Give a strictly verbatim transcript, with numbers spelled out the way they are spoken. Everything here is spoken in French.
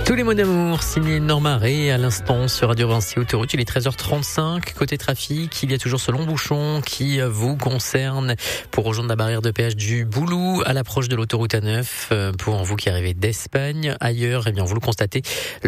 Tous les mots d'amour, signé Norma Ray à l'instant sur Radio Vinci Autoroute. Il est treize heures trente-cinq. Côté trafic, il y a toujours ce long bouchon qui vous concerne pour rejoindre la barrière de péage du Boulou à l'approche de l'autoroute A neuf. Pour vous qui arrivez d'Espagne, ailleurs, eh bien, vous le constatez.